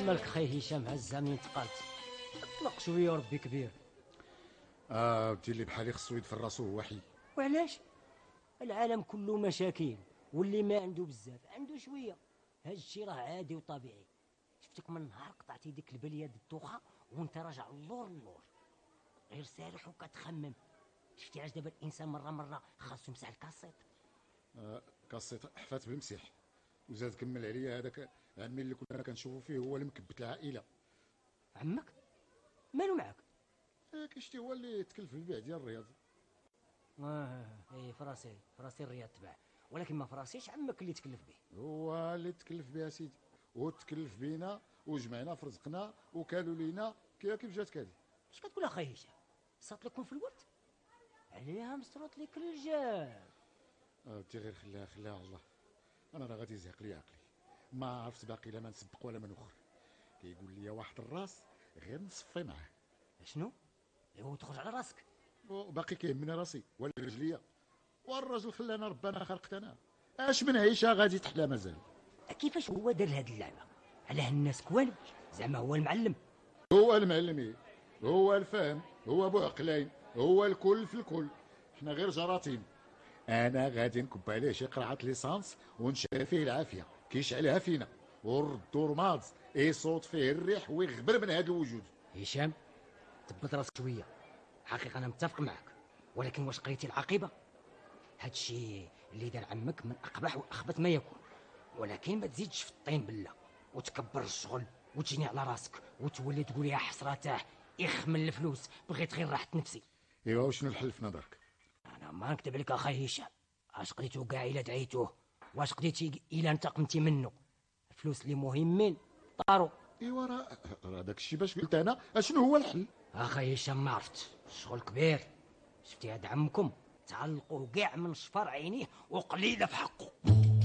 مالك خي هشام هزه منين تقالت؟ اطلق شويه وربي كبير. ودي اللي بحالي خصو يدفر راسو هو حي. وعلاش؟ العالم كله مشاكل، واللي ما عنده بزاف عنده شويه. هاد الشيء راه عادي وطبيعي. شفتك من نهار قطعتي ديك البليه د الدوخه وانت راجع اللور اللور، غير سارح وكتخمم. شفتي علاش دابا الانسان مره خاصو يمسح الكاسيط؟ كاسيط حفات بالمسيح، وزاد كمل عليا هذاك عمي اللي كنا كنشوفو فيه هو اللي مكبت العائله. عمك مالو معاك؟ كشتي هو اللي تكلف البيع ديال الرياض. اي فراسي الرياض تبع، ولكن ما فراسيش عمك اللي تكلف به. هو اللي تكلف بها سيدي، وتكلف بينا وجمعنا في رزقنا وكالوا لينا كيف جاتك هذه. اش كتقول اخي هشام؟ صات لكم في الورد عليها مسروط لك الرجال. ودي غير خلاها الله. انا راه غادي يزهق لي عقلي، ما عرفت باقي لا ما نسبق ولا ما نخر. كيقول لي واحد الراس غير نصفي معاه. شنو؟ ايوا تخرج على راسك. وباقي كيهمني راسي ولا رجليا، والراجل خلانا ربنا خلقتنا. اش من عيشه غادي تحلى مازال. كيفاش هو دار هاد اللعبه؟ علاه الناس كوالب؟ زعما هو المعلم؟ هو المعلم، هو الفهم، هو ابو عقلين، هو الكل في الكل. احنا غير جراثيم. انا غادي نكب عليه شي قرعه ليسانس ونشري فيه العافيه كيشعلها فينا، ونردو رماد يصوت فيه الريح ويغبر من هذا الوجود. هشام ثبت راسك شويه. حقيقه انا متفق معك، ولكن واش قريتي العاقبه؟ هادشي اللي دار عمك من اقبح واخبث ما يكون. ولكن ما تزيدش في الطين بالله وتكبر الشغل وتجني على راسك وتولي تقول يا حسرته اخمل الفلوس، بغيت غير راحه نفسي. ايوا وشنو الحل في نظرك؟ انا ما نكتب عليك اخي هشام، اش قضيتو كاع الا دعيتوه؟ واش قضيتي الا انتقمتي منه؟ الفلوس اللي مهمين طاروا. ايوا راه داك الشيء باش قلت انا. اشنو هو الحل؟ اخي هشام ما عرفت، الشغل كبير. شفتي هاد عمكم تعلقوه كاع من شفر عينيه وقليله في حقه.